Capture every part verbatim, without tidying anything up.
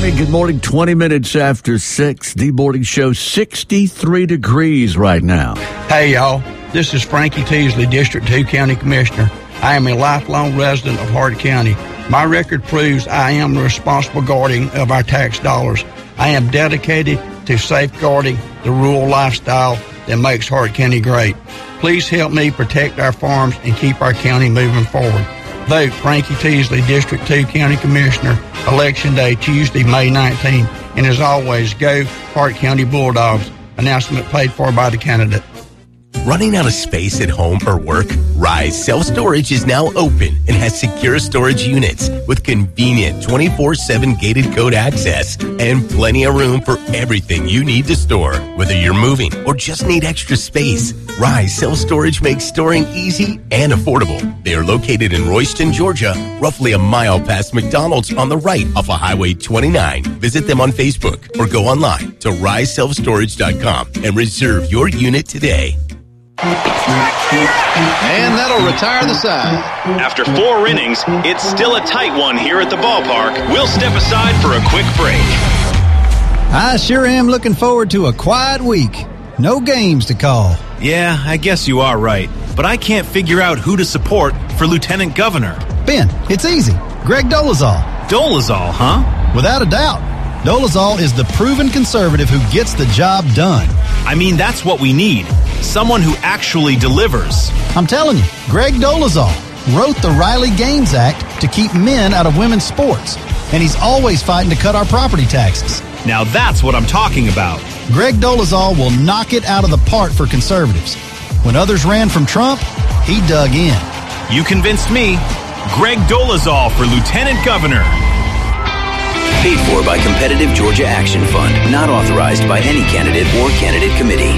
morning. Good morning. twenty minutes after six. The Morning Show, sixty-three degrees right now. Hey, y'all. This is Frankie Teasley, District two County Commissioner. I am a lifelong resident of Hart County. My record proves I am the responsible guardian of our tax dollars. I am dedicated to safeguarding the rural lifestyle that makes Hart County great. Please help me protect our farms and keep our county moving forward. Vote Frankie Teasley, District two County Commissioner, Election Day, Tuesday, May nineteenth. And as always, go Hart County Bulldogs. Announcement paid for by the candidate. Running out of space at home or work? Rise Self-Storage is now open and has secure storage units with convenient twenty-four seven gated code access and plenty of room for everything you need to store. Whether you're moving or just need extra space, Rise Self-Storage makes storing easy and affordable. They are located in Royston, Georgia, roughly a mile past McDonald's on the right off of Highway twenty-nine. Visit them on Facebook or go online to rise self storage dot com and reserve your unit today. And that'll retire the side. After four innings, it's still a tight one here at the ballpark. We'll step aside for a quick break. I sure am looking forward to a quiet week. No games to call. Yeah, I guess you are right. But I can't figure out who to support for lieutenant governor. Ben, it's easy. Greg Dolezal. Dolezal, huh? Without a doubt. Dolezal is the proven conservative who gets the job done. I mean, that's what we need. Someone who actually delivers. I'm telling you, Greg Dolezal wrote the Riley Gaines Act to keep men out of women's sports. And he's always fighting to cut our property taxes. Now that's what I'm talking about. Greg Dolezal will knock it out of the park for conservatives. When others ran from Trump, he dug in. You convinced me. Greg Dolezal for lieutenant governor. Paid for by Competitive Georgia Action Fund. Not authorized by any candidate or candidate committee.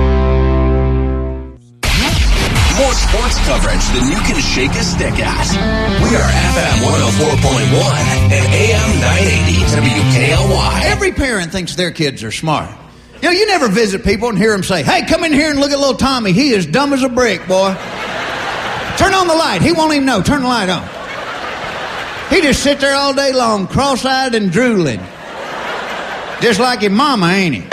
More sports coverage than you can shake a stick at. We are F M one oh four point one and A M nine eighty W K L Y. Every parent thinks their kids are smart. You know, you never visit people and hear them say, hey, come in here and look at little Tommy. He is dumb as a brick, boy. Turn on the light. He won't even know. Turn the light on. He just sit there all day long, cross-eyed and drooling. Just like your mama, ain't he?